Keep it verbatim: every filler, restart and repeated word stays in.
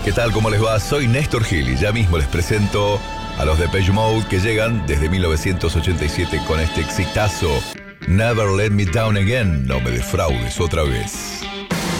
¿Qué tal? ¿Cómo les va? Soy Néstor Gil y ya mismo les presento a los Depeche Mode que llegan desde mil novecientos ochenta y siete con este exitazo Never Let Me Down Again, no me defraudes otra vez.